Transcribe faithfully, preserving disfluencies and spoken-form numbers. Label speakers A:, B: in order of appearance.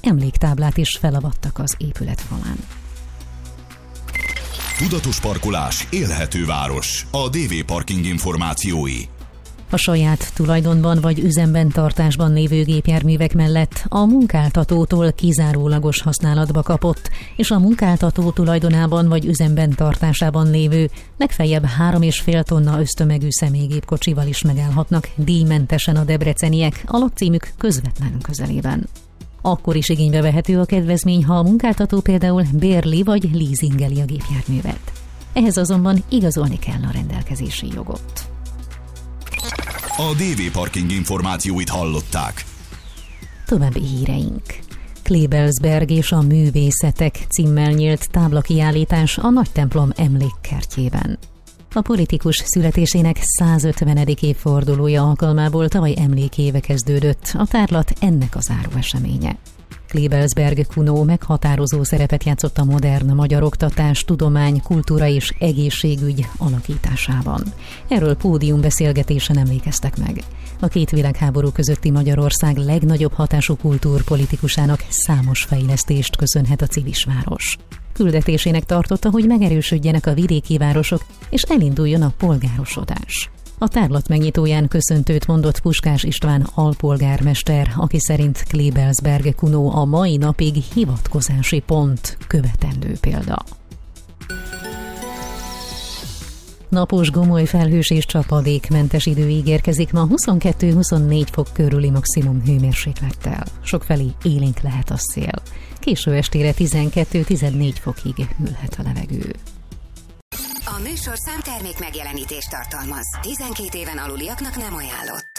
A: emléktáblát is felavattak az épület falán.
B: Tudatos parkolás, élhető város. A dé vé Parking információi.
A: A saját tulajdonban vagy üzemben tartásban lévő gépjárművek mellett a munkáltatótól kizárólagos használatba kapott, és a munkáltató tulajdonában vagy üzemben tartásában lévő legfeljebb három és fél tonna ösztömegű személygépkocsival is megállhatnak díjmentesen a debreceniek a lakcímük közvetlen közelében. Akkor is igénybe vehető a kedvezmény, ha a munkáltató például bérli vagy leasingeli a gépjárművet. Ehhez azonban igazolni kell a rendelkezési jogot.
B: A dé vé Parking információit hallották.
A: További híreink. Klebelsberg és a művészetek címmel nyílt táblakiállítás a Nagytemplom emlékkertjében. A politikus születésének százötvenedik évfordulója alkalmából tavaly emlékéve kezdődött a tárlat ennek a záró eseménye. Klebelsberg Kuno meghatározó szerepet játszott a modern magyar oktatás, tudomány, kultúra és egészségügy alakításában. Erről pódiumbeszélgetésen emlékeztek meg. A két világháború közötti Magyarország legnagyobb hatású kultúrpolitikusának számos fejlesztést köszönhet a civisváros. Küldetésének tartotta, hogy megerősödjenek a vidéki városok, és elinduljon a polgárosodás. A tárlat megnyitóján köszöntőt mondott Puskás István alpolgármester, aki szerint Klebelsberg Kuno a mai napig hivatkozási pont, követendő példa. Napos, gomoly, felhős és csapadékmentes idő ígérkezik ma huszonkettő-huszonnégy fok körüli maximum hőmérséklettel. Sokfelé élénk lehet a szél. Késő estére tizenkettő-tizennégy fokig hűlhet a levegő.
C: A műsor számtermék megjelenítést tartalmaz. tizenkét éven aluliaknak nem ajánlott.